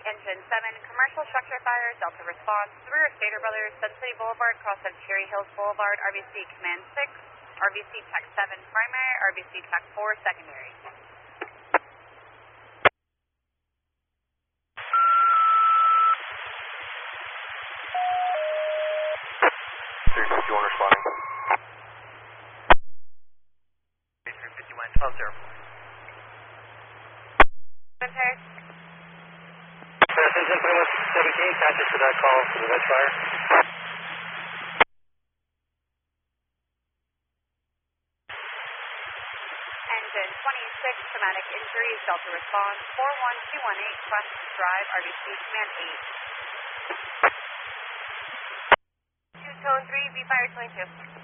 Engine 7, commercial structure fire, Delta response, rear of Stater Brothers, Sunset Boulevard, cross of Cherry Hills Boulevard, RBC Command 6, RBC Tech 7 primary, RBC Tech 4 secondary. 351 responding. 351, 12-0. Impaired. Engine 2117, contact for that call for the red fire. Engine 26, traumatic injuries, Delta response, 41218, Quest Drive, RBC Command 8. 2 Tone 3, V Fire 22.